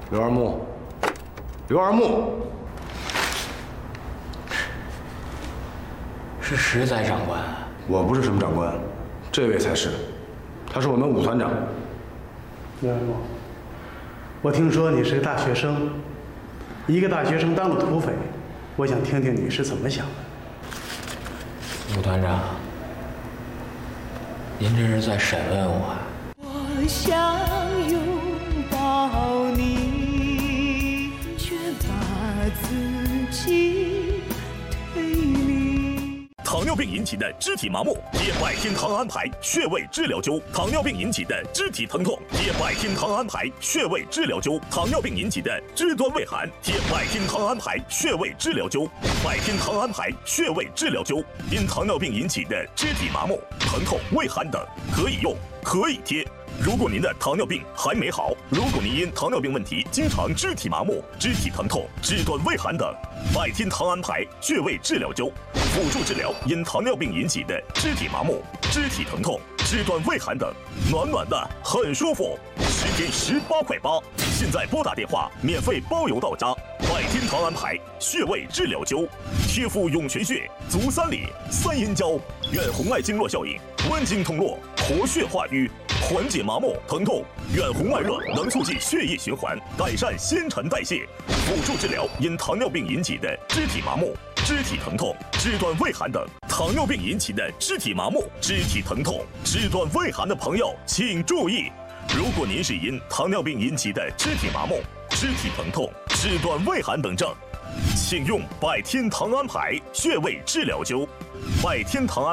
刘二木，刘二木， 是实在长官。 我不是什么长官，这位才是，他是我们武团长。 刘二木，我听说你是个大学生，一个大学生当了土匪，我想听听你是怎么想的。 武团长，您这是在审问我？ 我想拥抱你，却把自己推离。 糖尿病引起的肢体麻木，贴百天堂安牌穴位治疗灸；糖尿病引起的肢体疼痛，贴百天堂安牌穴位治疗灸；糖尿病引起的肢端畏寒，贴百天堂安牌穴位治疗灸。百天堂安牌穴位治疗灸，因糖尿病引起的肢体麻木、疼痛、畏寒等，可以用，可以贴。如果您的糖尿病还没好，如果您因糖尿病问题经常肢体麻木、肢体疼痛、肢端畏寒等，百天堂安牌穴位治疗灸辅助治疗因糖尿病引起的肢体麻木、肢体疼痛、肢端畏寒等，暖暖的很舒服，10天18块8。现在拨打电话，免费包邮到家。百天堂安牌穴位治疗灸，贴敷涌泉穴、足三里、三阴交，远红外经络效应，温经通络，活血化瘀，缓解麻木疼痛。远红外热能促进血液循环，改善新陈代谢，辅助治疗因糖尿病引起的肢体麻木、肢体疼痛、肢端畏寒等。糖尿病引起的肢体麻木、肢体疼痛、肢端畏寒的朋友，请注意。如果您是因糖尿病引起的肢体麻木、肢体疼痛、肢端畏寒等症，请用百天堂安牌穴位治疗灸。百天堂安